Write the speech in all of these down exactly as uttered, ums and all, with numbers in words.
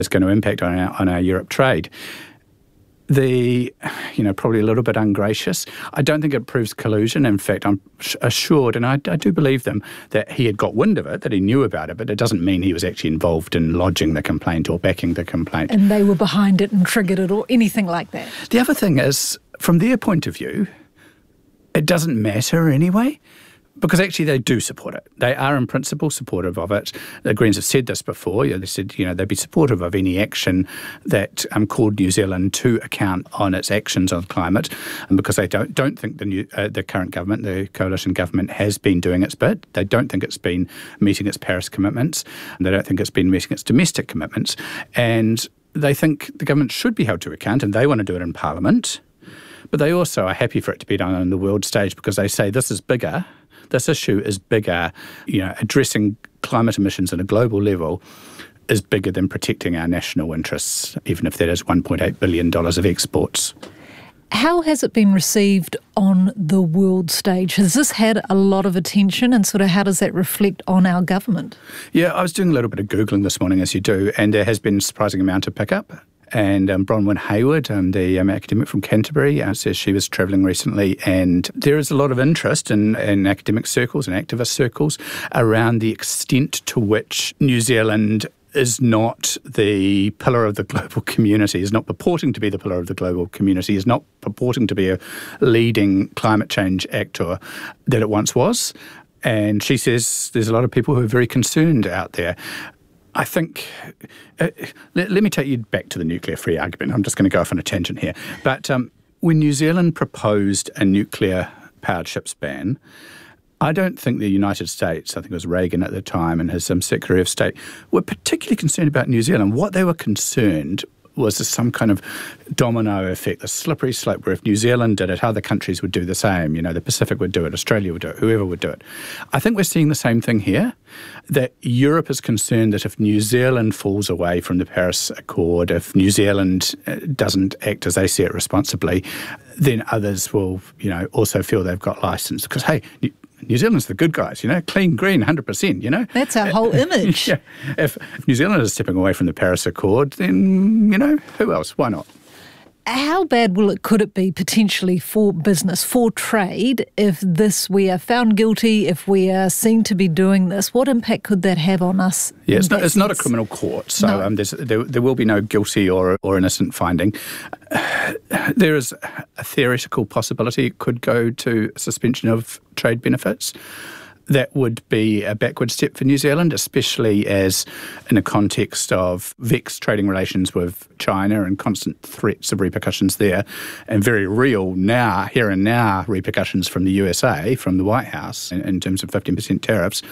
is going to impact on our, on our Europe trade. The, you know, probably a little bit ungracious. I don't think it proves collusion. In fact, I'm assured, and I, I do believe them, that he had got wind of it, that he knew about it, but it doesn't mean he was actually involved in lodging the complaint or backing the complaint. And they were behind it and triggered it or anything like that. The other thing is, from their point of view, it doesn't matter anyway, because actually they do support it. They are in principle supportive of it. The Greens have said this before. You know, they said, you know, they'd be supportive of any action that um, called New Zealand to account on its actions on climate, and because they don't don't think the new uh, the current government, the coalition government, has been doing its bit. They don't think it's been meeting its Paris commitments, and they don't think it's been meeting its domestic commitments, and they think the government should be held to account, and they want to do it in Parliament. But they also are happy for it to be done on the world stage because they say this is bigger. This issue is bigger. You know, addressing climate emissions at a global level is bigger than protecting our national interests, even if that is one point eight billion dollars of exports. How has it been received on the world stage? Has this had a lot of attention, and sort of how does that reflect on our government? Yeah, I was doing a little bit of Googling this morning, as you do, and there has been a surprising amount of pickup. And um, Bronwyn Hayward, um, the um, academic from Canterbury, uh, says she was travelling recently, and there is a lot of interest in, in academic circles and activist circles around the extent to which New Zealand is not the pillar of the global community, is not purporting to be the pillar of the global community, is not purporting to be a leading climate change actor that it once was. And she says there's a lot of people who are very concerned out there. I think, uh, let, let me take you back to the nuclear-free argument. I'm just going to go off on a tangent here. But um, when New Zealand proposed a nuclear-powered ships ban, I don't think the United States, I think it was Reagan at the time and his um, Secretary of State, were particularly concerned about New Zealand. What they were concerned was there some kind of domino effect, a slippery slope where if New Zealand did it, other countries would do the same. You know, the Pacific would do it, Australia would do it, whoever would do it. I think we're seeing the same thing here, that Europe is concerned that if New Zealand falls away from the Paris Accord, if New Zealand doesn't act as they see it responsibly, then others will, you know, also feel they've got licence. Because, hey, New Zealand's the good guys, you know, clean, green, one hundred percent, you know. That's our whole image. Yeah. If, if New Zealand is stepping away from the Paris Accord, then, you know, who else? Why not? How bad will it, could it be potentially for business, for trade, if this, we are found guilty, if we are seen to be doing this? What impact could that have on us? Yeah, it's not, it's not a criminal court, so no. um, there's, there, there will be no guilty or, or innocent finding. Uh, there is a theoretical possibility it could go to suspension of trade benefits. That would be a backward step for New Zealand, especially as in a context of vexed trading relations with China and constant threats of repercussions there, and very real now, here and now, repercussions from the U S A, from the White House, in, in terms of fifteen percent tariffs.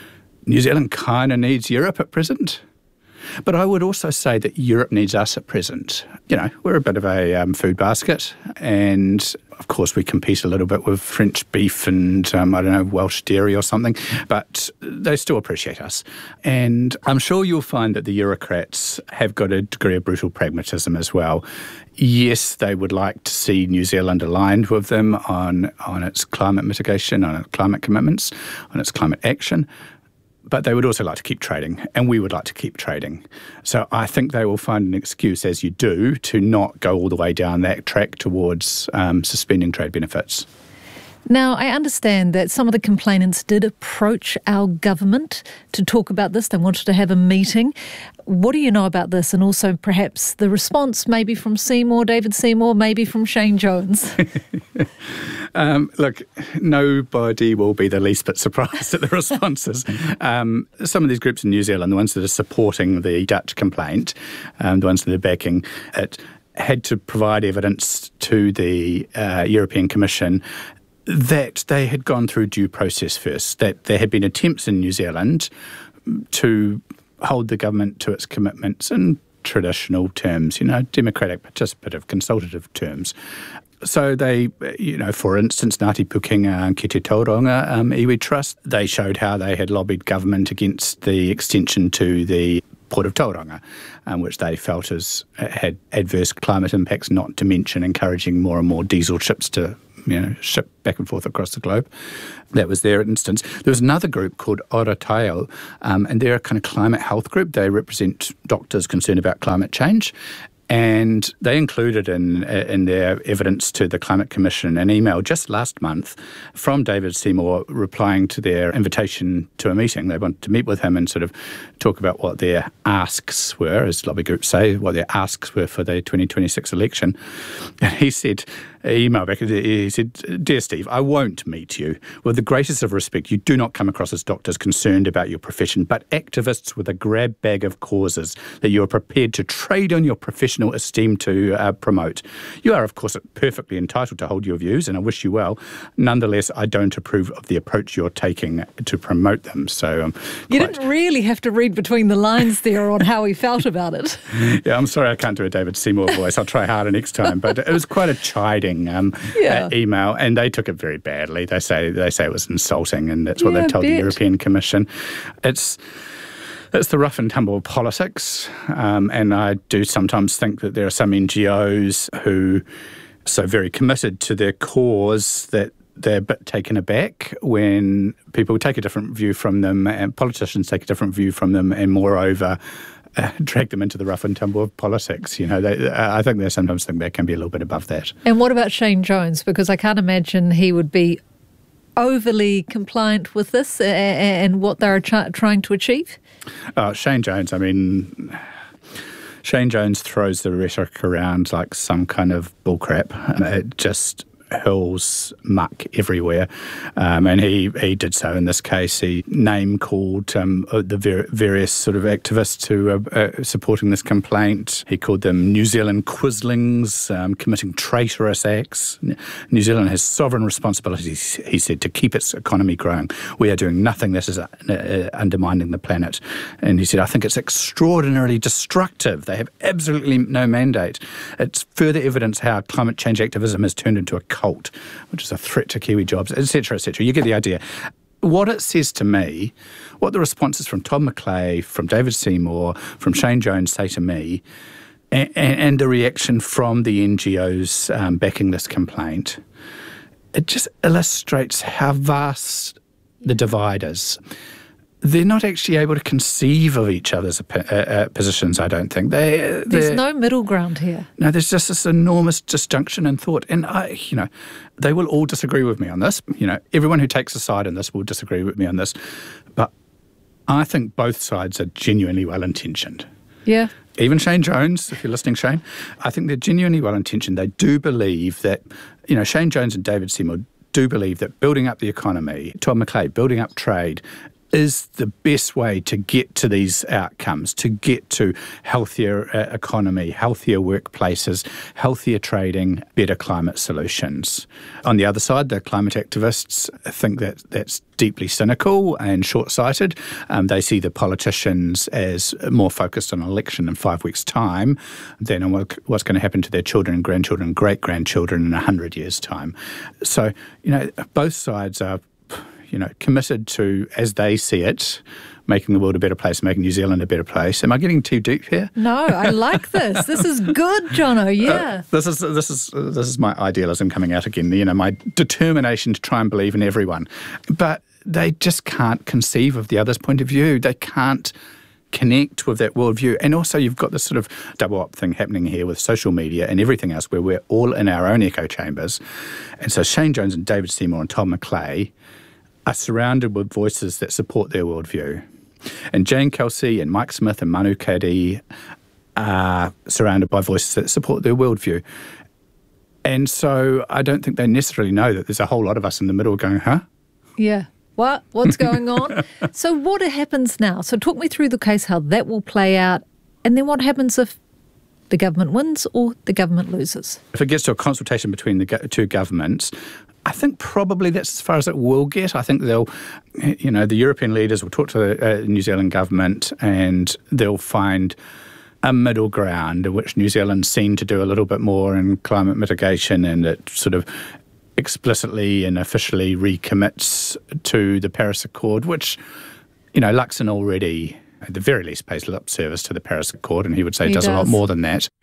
New Zealand kind of needs Europe at present. But I would also say that Europe needs us at present. You know, we're a bit of a um, food basket, and of course we compete a little bit with French beef and, um, I don't know, Welsh dairy or something, but they still appreciate us. And I'm sure you'll find that the Eurocrats have got a degree of brutal pragmatism as well. Yes, they would like to see New Zealand aligned with them on, on its climate mitigation, on its climate commitments, on its climate action. But they would also like to keep trading, and we would like to keep trading. So I think they will find an excuse, as you do, to not go all the way down that track towards um, suspending trade benefits. Now, I understand that some of the complainants did approach our government to talk about this. They wanted to have a meeting. What do you know about this? And also perhaps the response maybe from Seymour, David Seymour, maybe from Shane Jones. um, look, nobody will be the least bit surprised at the responses. Um, some of these groups in New Zealand, the ones that are supporting the Dutch complaint, um, the ones that are backing it, had to provide evidence to the uh, European Commission that they had gone through due process first, that there had been attempts in New Zealand to hold the government to its commitments in traditional terms, you know, democratic, participative, consultative terms. So they, you know, for instance, Ngāti Pukenga and Ki Te Tauranga um, iwi Trust, they showed how they had lobbied government against the extension to the Port of Tauranga, um, which they felt as, had adverse climate impacts, not to mention encouraging more and more diesel ships to you know, shipped back and forth across the globe. That was their instance. There was another group called Ora Taio, um, and they're a kind of climate health group. They represent doctors concerned about climate change. And they included in in their evidence to the Climate Commission an email just last month from David Seymour replying to their invitation to a meeting. They wanted to meet with him and sort of talk about what their asks were, as lobby groups say, what their asks were for the twenty twenty-six election. And he said, email back, he said, "Dear Steve, I won't meet you. With the greatest of respect, you do not come across as doctors concerned about your profession, but activists with a grab bag of causes that you are prepared to trade on your professional esteem to uh, promote. You are, of course, perfectly entitled to hold your views, and I wish you well. Nonetheless, I don't approve of the approach you're taking to promote them." So, um, you didn't really have to read between the lines there on how he felt about it. Yeah, I'm sorry I can't do a David Seymour voice. I'll try harder next time. But it was quite a chiding um, yeah. uh, email, and they took it very badly. They say they say it was insulting, and that's what yeah, they've told bet. the European Commission. It's It's the rough and tumble of politics, um, and I do sometimes think that there are some N G Os who are so very committed to their cause that they're a bit taken aback when people take a different view from them and politicians take a different view from them, and moreover uh, drag them into the rough and tumble of politics. You know, they, I think they sometimes think they can be a little bit above that. And what about Shane Jones? Because I can't imagine he would be overly compliant with this and what they're trying to achieve. Uh, Shane Jones, I mean, Shane Jones throws the rhetoric around like some kind of bullcrap. It just hurls muck everywhere, um, and he, he did so in this case. He name-called um, the ver- various sort of activists who are uh, supporting this complaint. He called them New Zealand quislings, um, committing traitorous acts. New Zealand has sovereign responsibilities, he said, to keep its economy growing. We are doing nothing that is uh, uh, undermining the planet. And he said, I think it's extraordinarily destructive. They have absolutely no mandate. It's further evidence how climate change activism has turned into a cult, which is a threat to Kiwi jobs, et cetera, et cetera. You get the idea. What it says to me, what the responses from Todd McClay, from David Seymour, from Shane Jones say to me, and, and the reaction from the N G Os um, backing this complaint, it just illustrates how vast the divide is. They're not actually able to conceive of each other's uh, uh, positions, I don't think. They, there's no middle ground here. No, there's just this enormous disjunction in thought. And, I, you know, they will all disagree with me on this. You know, everyone who takes a side in this will disagree with me on this. But I think both sides are genuinely well-intentioned. Yeah. Even Shane Jones, if you're listening, Shane, I think they're genuinely well-intentioned. They do believe that, you know, Shane Jones and David Seymour do believe that building up the economy, Todd McClay, building up trade, is the best way to get to these outcomes, to get to healthier uh, economy, healthier workplaces, healthier trading, better climate solutions. On the other side, the climate activists think that that's deeply cynical and short-sighted. Um, they see the politicians as more focused on an election in five weeks' time than on what, what's going to happen to their children and grandchildren and great-grandchildren in a hundred years' time. So, you know, both sides are you know, committed to, as they see it, making the world a better place, making New Zealand a better place. Am I getting too deep here? No, I like this. This is good, Jono. Yeah. Uh, this is this is this is my idealism coming out again. You know, my determination to try and believe in everyone, but they just can't conceive of the other's point of view. They can't connect with that worldview. And also you've got this sort of double-up thing happening here with social media and everything else where we're all in our own echo chambers. And so Shane Jones and David Seymour and Todd McClay are surrounded with voices that support their worldview. And Jane Kelsey and Mike Smith and Manu Kadhi are surrounded by voices that support their worldview. And so I don't think they necessarily know that there's a whole lot of us in the middle going, huh? Yeah. What? What's going on? So what happens now? So talk me through the case, how that will play out, and then what happens if the government wins or the government loses? If it gets to a consultation between the go- two governments, I think probably that's as far as it will get. I think they'll, you know, the European leaders will talk to the uh, New Zealand government and they'll find a middle ground in which New Zealand's seen to do a little bit more in climate mitigation, and it sort of explicitly and officially recommits to the Paris Accord, which, you know, Luxon already, at the very least, pays lip service to the Paris Accord, and he would say he does, does a lot more than that.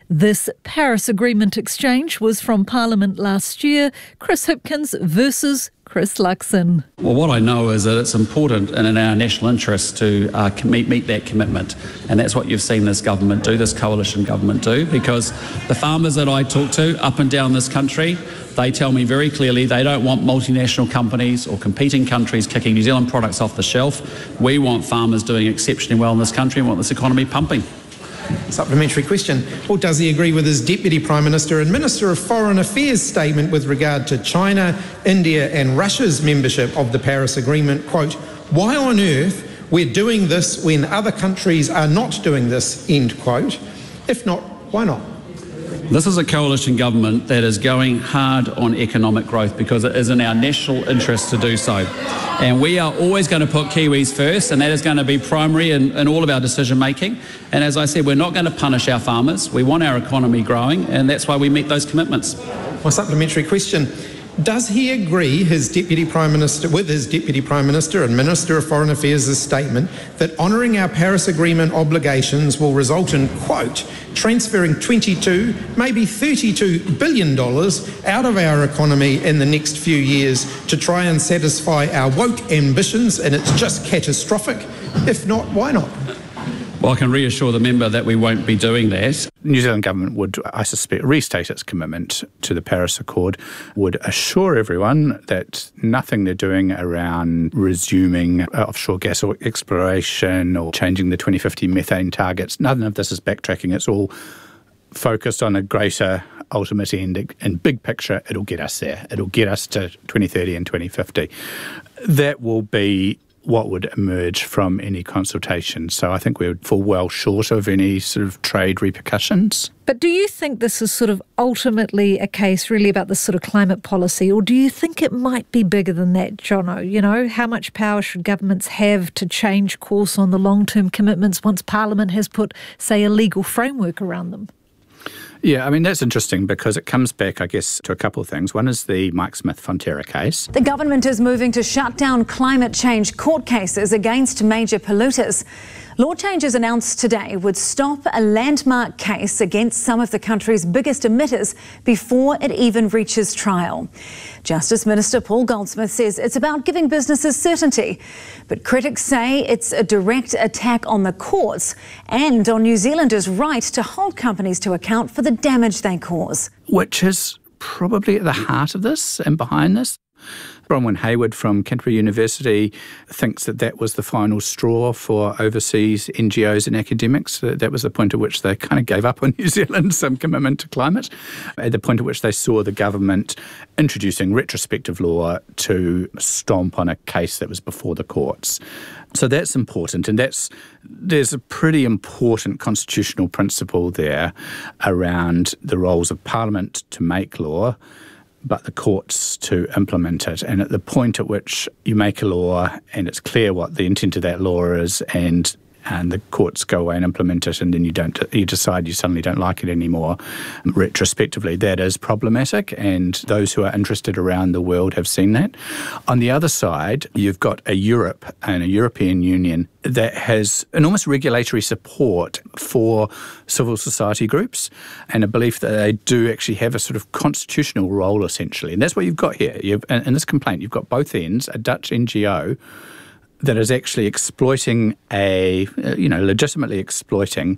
This Paris Agreement exchange was from Parliament last year. Chris Hipkins versus Chris Luxon. Well, what I know is that it's important and in our national interest to uh, meet, meet that commitment. And that's what you've seen this government do, this coalition government do, because the farmers that I talk to up and down this country, they tell me very clearly they don't want multinational companies or competing countries kicking New Zealand products off the shelf. We want farmers doing exceptionally well in this country and want this economy pumping. Supplementary question. Well, does he agree with his Deputy Prime Minister and Minister of Foreign Affairs statement with regard to China, India and Russia's membership of the Paris Agreement? Quote, why on earth we're doing this when other countries are not doing this, end quote. If not, why not? This is a coalition government that is going hard on economic growth because it is in our national interest to do so. And we are always going to put Kiwis first, and that is going to be primary in, in all of our decision making. And as I said, we're not going to punish our farmers. We want our economy growing, and that's why we meet those commitments. My supplementary question. Does he agree his Deputy Prime Minister with his Deputy Prime Minister and Minister of Foreign Affairs' statement that honouring our Paris Agreement obligations will result in, quote, transferring twenty-two, maybe thirty-two billion dollars out of our economy in the next few years to try and satisfy our woke ambitions, and it's just catastrophic? If not, why not? Well, I can reassure the member that we won't be doing that. The New Zealand government would, I suspect, restate its commitment to the Paris Accord, would assure everyone that nothing they're doing around resuming offshore gas or exploration or changing the twenty fifty methane targets, none of this is backtracking. It's all focused on a greater ultimate end and big picture. It'll get us there. It'll get us to twenty thirty and twenty fifty. That will be what would emerge from any consultation. So I think we're fall well short of any sort of trade repercussions. But do you think this is sort of ultimately a case really about this sort of climate policy, or do you think it might be bigger than that, Jono? You know, how much power should governments have to change course on the long-term commitments once Parliament has put, say, a legal framework around them? Yeah, I mean, that's interesting because it comes back, I guess, to a couple of things. One is the Mike Smith-Fonterra case. The government is moving to shut down climate change court cases against major polluters. Law changes announced today would stop a landmark case against some of the country's biggest emitters before it even reaches trial. Justice Minister Paul Goldsmith says it's about giving businesses certainty, but critics say it's a direct attack on the courts and on New Zealanders' right to hold companies to account for the damage they cause. Which is probably at the heart of this and behind this. Bronwyn Hayward from Canterbury University thinks that that was the final straw for overseas N G Os and academics. That was the point at which they kind of gave up on New Zealand, some commitment to climate, at the point at which they saw the government introducing retrospective law to stomp on a case that was before the courts. So that's important, and that's there's a pretty important constitutional principle there around the roles of Parliament to make law, but the courts to implement it. And at the point at which you make a law and it's clear what the intent of that law is, and and the courts go away and implement it, and then you don't you decide you suddenly don't like it anymore retrospectively, that is problematic, and those who are interested around the world have seen that. On the other side, you've got a Europe and a European Union that has enormous regulatory support for civil society groups and a belief that they do actually have a sort of constitutional role, essentially. And that's what you've got here. You've, in this complaint, you've got both ends, a Dutch N G O that is actually exploiting a, you know, legitimately exploiting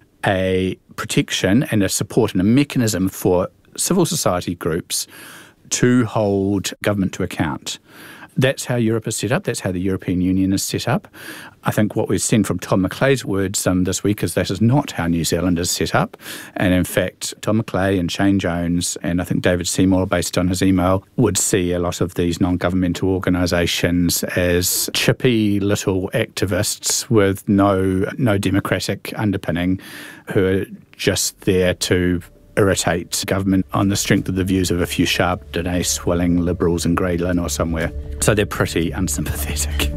a protection and a support and a mechanism for civil society groups to hold government to account. That's how Europe is set up. That's how the European Union is set up. I think what we've seen from Tom Macleay's words um, this week is that is not how New Zealand is set up. And in fact, Tom Macleay and Shane Jones and I think David Seymour, based on his email, would see a lot of these non-governmental organisations as chippy little activists with no no democratic underpinning who are just there to irritate government on the strength of the views of a few sharp Dene swilling liberals in Grey Lynn or somewhere. So they're pretty unsympathetic.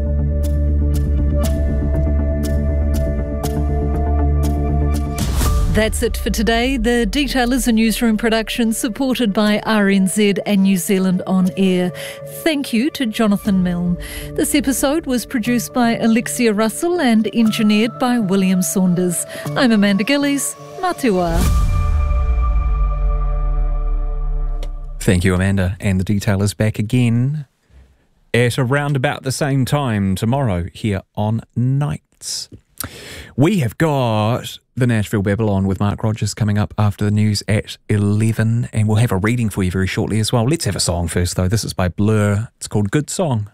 That's it for today. The Detail is a newsroom production supported by R N Z and New Zealand On Air. Thank you to Jonathan Milne. This episode was produced by Alexia Russell and engineered by William Saunders. I'm Amanda Gillies. Matua. Thank you, Amanda. And the Detail is back again at around about the same time tomorrow here on Nights. We have got the Nashville Babylon with Mark Rogers coming up after the news at eleven, and we'll have a reading for you very shortly as well. Let's have a song first, though. This is by Blur. It's called Good Song.